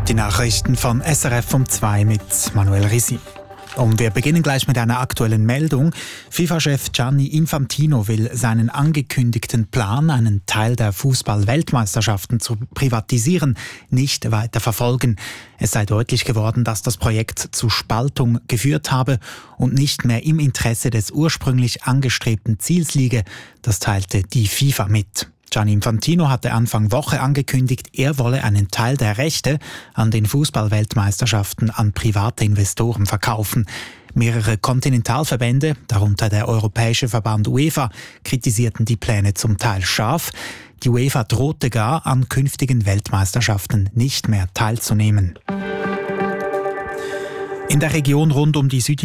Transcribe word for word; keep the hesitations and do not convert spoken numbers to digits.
Die Nachrichten von S R F um zwei mit Manuel Risi. Und wir beginnen gleich mit einer aktuellen Meldung. FIFA-Chef Gianni Infantino will seinen angekündigten Plan, einen Teil der Fußball-Weltmeisterschaften zu privatisieren, nicht weiter verfolgen. Es sei deutlich geworden, dass das Projekt zu Spaltung geführt habe und nicht mehr im Interesse des ursprünglich angestrebten Ziels liege. Das teilte die FIFA mit. Gianni Infantino hatte Anfang Woche angekündigt, er wolle einen Teil der Rechte an den Fußball-Weltmeisterschaften an private Investoren verkaufen. Mehrere Kontinentalverbände, darunter der Europäische Verband UEFA, kritisierten die Pläne zum Teil scharf. Die UEFA drohte gar, an künftigen Weltmeisterschaften nicht mehr teilzunehmen. In der Region rund um die südliche